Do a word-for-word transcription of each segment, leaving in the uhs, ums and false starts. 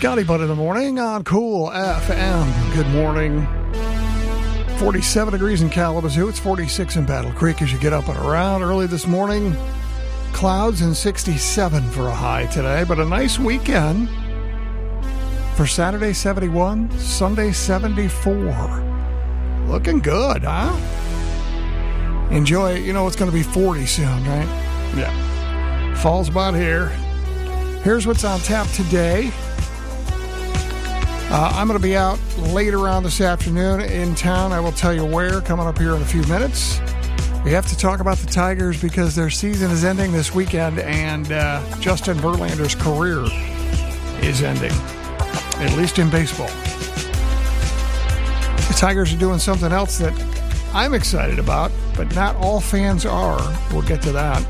Scotty Butt in the morning on Cool F M. Good morning. forty-seven degrees in Kalamazoo. It's forty-six in Battle Creek as you get up and around early this morning. Clouds and sixty-seven for a high today, but a nice weekend for Saturday, seventy-one, Sunday, seventy-four. Looking good, huh? Enjoy it. You know it's going to be forty soon, right? Yeah. Fall's about here. Here's what's on tap today. Uh, I'm going to be out later on this afternoon in town. I will tell you where, coming up here in a few minutes. We have to talk about the Tigers because their season is ending this weekend, and uh, Justin Verlander's career is ending, at least in baseball. The Tigers are doing something else that I'm excited about, but not all fans are. We'll get to that.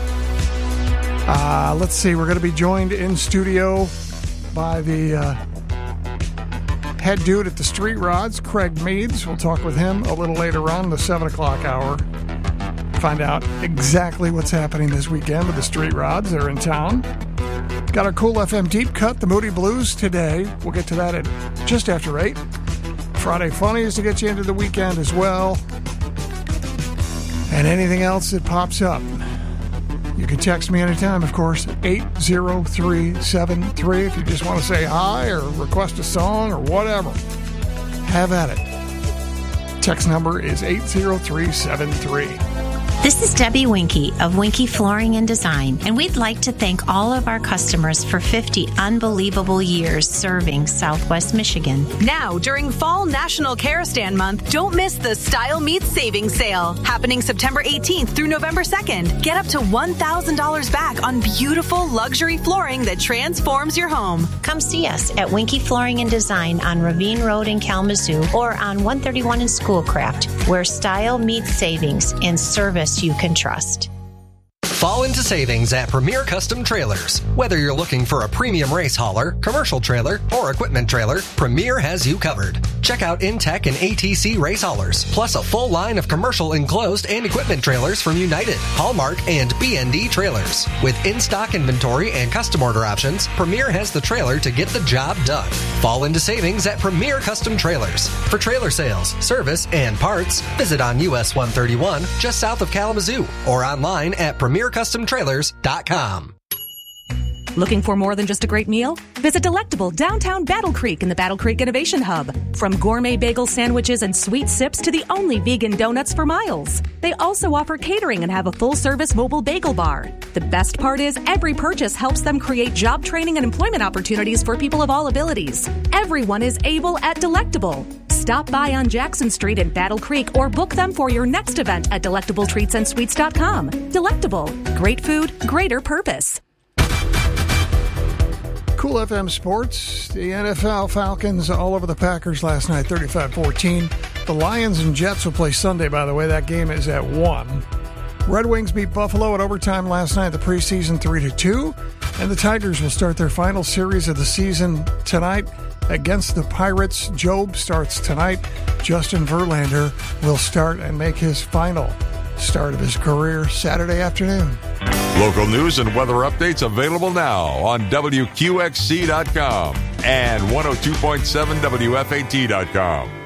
Uh, let's see, we're going to be joined in studio by the uh, head dude at the Street Rods, Craig Meads. We'll talk with him a little later on in the seven o'clock hour. Find out exactly what's happening this weekend with the Street Rods. They're in town. Got our Cool F M Deep Cut, the Moody Blues today. We'll get to that at just after eight. Friday Funnies to get you into the weekend as well. And anything else that pops up. You can text me anytime, of course, at eight zero three seven three if you just want to say hi or request a song or whatever. Have at it. Text number is eight zero three seven three. This is Debbie Winkie of Winkie Flooring and Design, and we'd like to thank all of our customers for fifty unbelievable years serving Southwest Michigan. Now, during Fall National Care Stand Month, don't miss the Style Meets Savings Sale, happening September eighteenth through November second. Get up to one thousand dollars back on beautiful luxury flooring that transforms your home. Come see us at Winkie Flooring and Design on Ravine Road in Kalamazoo or on one thirty-one in Schoolcraft, where style meets savings and service you can trust. Fall into savings at Premier Custom Trailers. Whether you're looking for a premium race hauler, commercial trailer, or equipment trailer, Premier has you covered. Check out Intech and A T C race haulers, plus a full line of commercial enclosed and equipment trailers from United, Hallmark, and B and D Trailers. With in-stock inventory and custom order options, Premier has the trailer to get the job done. Fall into savings at Premier Custom Trailers. For trailer sales, service, and parts, visit on U S one thirty-one, just south of Kalamazoo, or online at premier custom trailers dot com. Looking for more than just a great meal? Visit Delectable downtown Battle Creek in the Battle Creek Innovation Hub. From gourmet bagel sandwiches and sweet sips to the only vegan donuts for miles. They also offer catering and have a full-service mobile bagel bar. The best part is every purchase helps them create job training and employment opportunities for people of all abilities. Everyone is able at Delectable. Stop by on Jackson Street in Battle Creek or book them for your next event at delectable treats and sweets dot com. Delectable. Great food, greater purpose. Cool F M Sports, the N F L Falcons all over the Packers last night, thirty-five fourteen. The Lions and Jets will play Sunday, by the way. That game is at one. Red Wings beat Buffalo in overtime last night, the preseason three to two. And the Tigers will start their final series of the season tonight against the Pirates. Job starts tonight. Justin Verlander will start and make his final start of his career Saturday afternoon. Local news and weather updates available now on W Q X C dot com and one oh two point seven W F A T dot com.